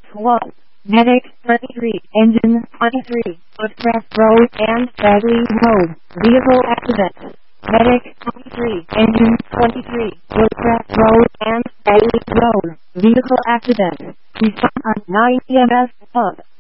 1. Medic 33, engine 23, Woodcraft Road and Bagley Road, vehicle accident. Medic 23, engine 23, Woodcraft Road and Bagley Road, vehicle accident. Respond on 9 EMS pump.